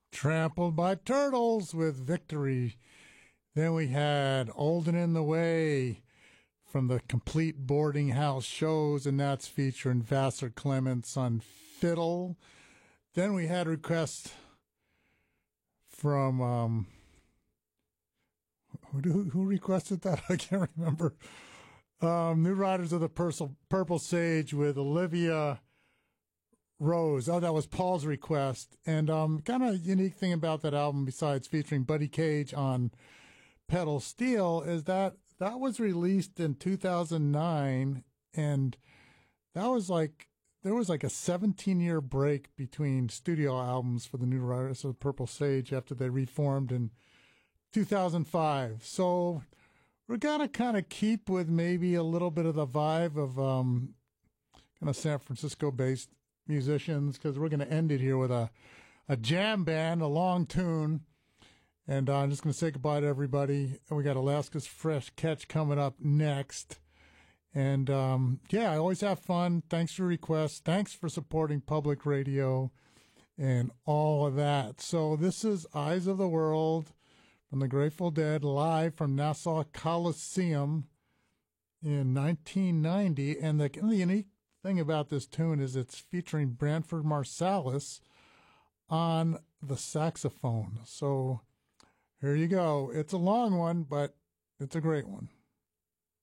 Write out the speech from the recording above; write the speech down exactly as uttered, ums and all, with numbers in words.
Trampled by Turtles with Victory. Then we had Old and in the Way from the Complete Boarding House Shows, and that's featuring Vassar Clements on fiddle. Then we had requests from, um, who, who requested that? I can't remember. Um, New Riders of the Purple, Purple Sage with Olivia Rose. Oh, that was Paul's request. And um, kind of unique thing about that album, besides featuring Buddy Cage on pedal steel, is that that was released in two thousand nine, and that was like, there was like a seventeen-year break between studio albums for the New Riders of the Purple Sage after they reformed in two thousand five. So we're going to kind of keep with maybe a little bit of the vibe of um, kind of San Francisco-based musicians, because we're going to end it here with a, a jam band, a long tune. And uh, I'm just going to say goodbye to everybody. And we got Alaska's Fresh Catch coming up next. And um, yeah, I always have fun. Thanks for requests. Thanks for supporting public radio and all of that. So this is Eyes of the World from the Grateful Dead, live from Nassau Coliseum in nineteen ninety. And the, the unique thing about this tune is it's featuring Branford Marsalis on the saxophone. So here you go. It's a long one, but it's a great one.